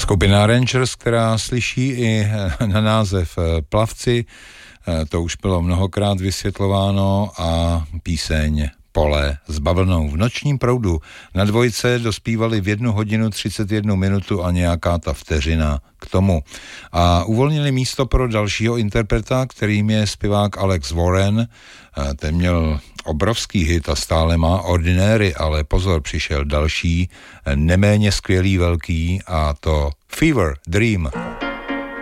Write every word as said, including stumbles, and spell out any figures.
Skupina Rangers, která slyší i na název Plavci, to už bylo mnohokrát vysvětlováno, a píseň Pole s bavlnou. V nočním proudu na dvojce dospívali v jednu hodinu třicet jednu minutu a nějaká ta vteřina k tomu. A uvolnili místo pro dalšího interpreta, kterým je zpěvák Alex Warren. Ten měl obrovský hit a stále má Ordinary, ale pozor, přišel další, neméně skvělý velký, a to Fever Dream.